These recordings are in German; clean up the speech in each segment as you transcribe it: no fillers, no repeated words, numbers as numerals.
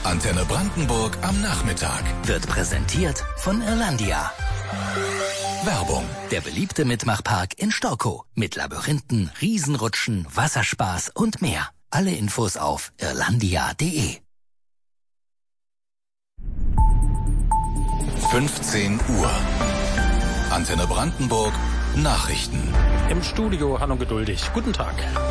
Antenne Brandenburg am Nachmittag. Wird präsentiert von Irlandia. Werbung. Der beliebte Mitmachpark in Storkow. Mit Labyrinthen, Riesenrutschen, Wasserspaß und mehr. Alle Infos auf irlandia.de. 15 Uhr. Antenne Brandenburg. Nachrichten. Im Studio Hanno Geduldig. Guten Tag.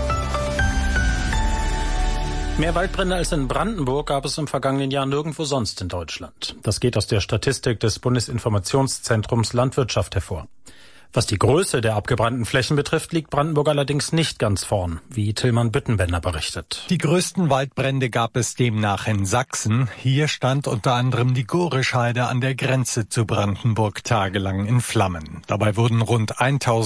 Mehr Waldbrände als in Brandenburg gab es im vergangenen Jahr nirgendwo sonst in Deutschland. Das geht aus der Statistik des Bundesinformationszentrums Landwirtschaft hervor. Was die Größe der abgebrannten Flächen betrifft, liegt Brandenburg allerdings nicht ganz vorn, wie Tillmann Büttenbender berichtet. Die größten Waldbrände gab es demnach in Sachsen. Hier stand unter anderem die Gorischheide an der Grenze zu Brandenburg tagelang in Flammen. Dabei wurden rund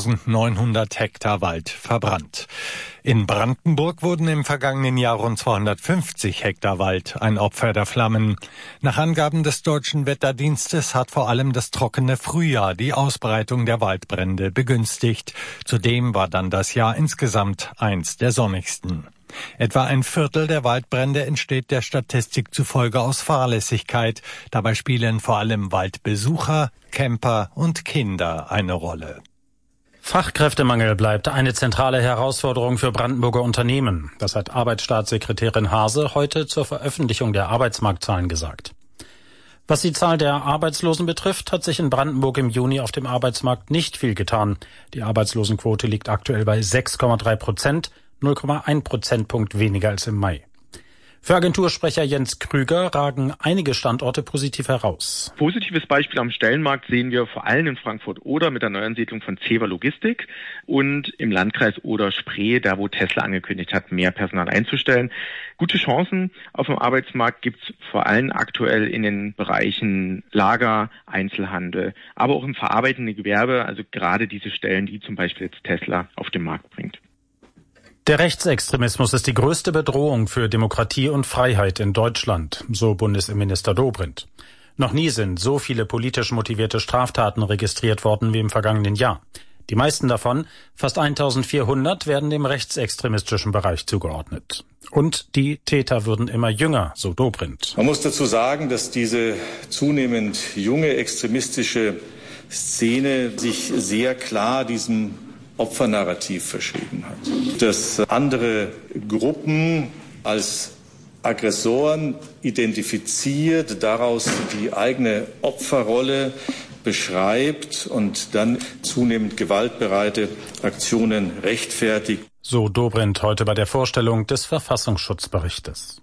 1900 Hektar Wald verbrannt. In Brandenburg wurden im vergangenen Jahr rund 250 Hektar Wald ein Opfer der Flammen. Nach Angaben des Deutschen Wetterdienstes hat vor allem das trockene Frühjahr die Ausbreitung der Waldbrände begünstigt. Zudem war dann das Jahr insgesamt eins der sonnigsten. Etwa ein Viertel der Waldbrände entsteht der Statistik zufolge aus Fahrlässigkeit. Dabei spielen vor allem Waldbesucher, Camper und Kinder eine Rolle. Fachkräftemangel bleibt eine zentrale Herausforderung für Brandenburger Unternehmen. Das hat Arbeitsstaatssekretärin Hase heute zur Veröffentlichung der Arbeitsmarktzahlen gesagt. Was die Zahl der Arbeitslosen betrifft, hat sich in Brandenburg im Juni auf dem Arbeitsmarkt nicht viel getan. Die Arbeitslosenquote liegt aktuell bei 6,3%, 0,1 Prozentpunkt weniger als im Mai. Für Agentursprecher Jens Krüger ragen einige Standorte positiv heraus. Positives Beispiel am Stellenmarkt sehen wir vor allem in Frankfurt-Oder mit der Neuansiedlung von Zewa Logistik und im Landkreis Oder-Spree, da wo Tesla angekündigt hat, mehr Personal einzustellen. Gute Chancen auf dem Arbeitsmarkt gibt es vor allem aktuell in den Bereichen Lager, Einzelhandel, aber auch im verarbeitenden Gewerbe, also gerade diese Stellen, die zum Beispiel jetzt Tesla auf den Markt bringt. Der Rechtsextremismus ist die größte Bedrohung für Demokratie und Freiheit in Deutschland, so Bundesinnenminister Dobrindt. Noch nie sind so viele politisch motivierte Straftaten registriert worden wie im vergangenen Jahr. Die meisten davon, fast 1400, werden dem rechtsextremistischen Bereich zugeordnet. Und die Täter würden immer jünger, so Dobrindt. Man muss dazu sagen, dass diese zunehmend junge extremistische Szene sich sehr klar diesem Opfernarrativ verschrieben hat. Dass andere Gruppen als Aggressoren identifiziert, daraus die eigene Opferrolle beschreibt und dann zunehmend gewaltbereite Aktionen rechtfertigt. So Dobrindt heute bei der Vorstellung des Verfassungsschutzberichtes.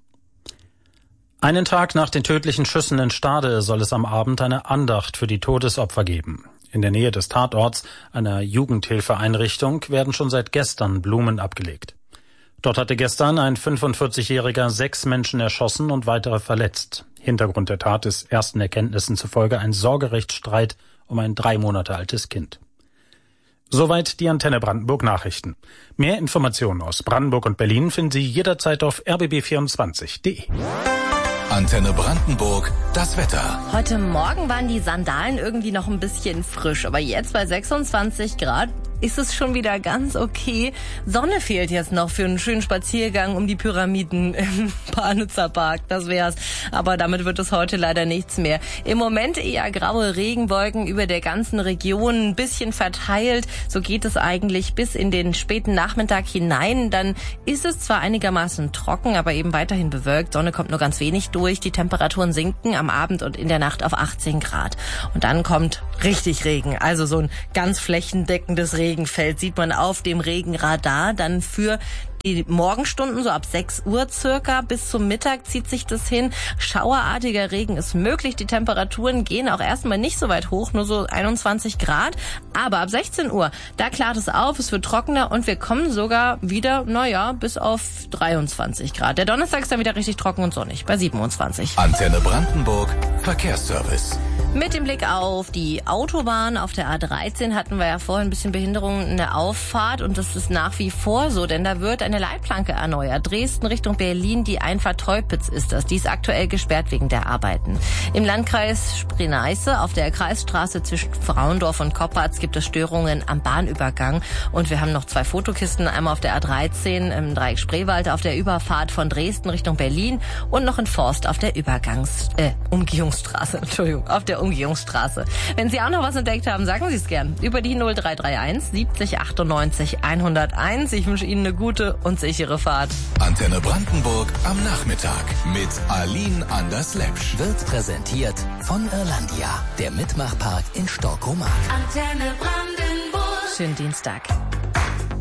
Einen Tag nach den tödlichen Schüssen in Stade soll es am Abend eine Andacht für die Todesopfer geben. In der Nähe des Tatorts, einer Jugendhilfeeinrichtung, werden schon seit gestern Blumen abgelegt. Dort hatte gestern ein 45-Jähriger 6 Menschen erschossen und weitere verletzt. Hintergrund der Tat ist ersten Erkenntnissen zufolge ein Sorgerechtsstreit um ein 3 Monate altes Kind. Soweit die Antenne Brandenburg Nachrichten. Mehr Informationen aus Brandenburg und Berlin finden Sie jederzeit auf rbb24.de. Antenne Brandenburg, das Wetter. Heute Morgen waren die Sandalen irgendwie noch ein bisschen frisch, aber jetzt bei 26 Grad ist es schon wieder ganz okay. Sonne fehlt jetzt noch für einen schönen Spaziergang um die Pyramiden im Panitzer Park, das wär's. Aber damit wird es heute leider nichts mehr. Im Moment eher graue Regenwolken über der ganzen Region, ein bisschen verteilt. So geht es eigentlich bis in den späten Nachmittag hinein. Dann ist es zwar einigermaßen trocken, aber eben weiterhin bewölkt. Sonne kommt nur ganz wenig durch. Die Temperaturen sinken am Abend und in der Nacht auf 18 Grad. Und dann kommt richtig Regen, also so ein ganz flächendeckendes Regenfeld sieht man auf dem Regenradar. Dann für die Morgenstunden, so ab 6 Uhr circa, bis zum Mittag zieht sich das hin. Schauerartiger Regen ist möglich. Die Temperaturen gehen auch erstmal nicht so weit hoch, nur so 21 Grad. Aber ab 16 Uhr, da klart es auf, es wird trockener und wir kommen sogar wieder, bis auf 23 Grad. Der Donnerstag ist dann wieder richtig trocken und sonnig, bei 27. Antenne Brandenburg, Verkehrsservice. Mit dem Blick auf die Autobahn auf der A13 hatten wir ja vorhin ein bisschen Behinderung in der Auffahrt und das ist nach wie vor so, denn da wird eine Leitplanke erneuert. Dresden Richtung Berlin, die Einfahrt Teupitz ist das. Die ist aktuell gesperrt wegen der Arbeiten. Im Landkreis Spree-Neiße auf der Kreisstraße zwischen Frauendorf und Koppatz gibt es Störungen am Bahnübergang und wir haben noch 2 Fotokisten, einmal auf der A13 im Dreieck Spreewald auf der Überfahrt von Dresden Richtung Berlin und noch in Forst auf der Umgehungsstraße, auf der Umgehungsstraße. Wenn Sie auch noch was entdeckt haben, sagen Sie es gern. Über die 0331 70 98 101. Ich wünsche Ihnen eine gute und sichere Fahrt. Antenne Brandenburg am Nachmittag mit Aline Anders-Lepsch. Wird präsentiert von Irlandia, der Mitmachpark in Stockomark. Antenne Brandenburg. Schönen Dienstag.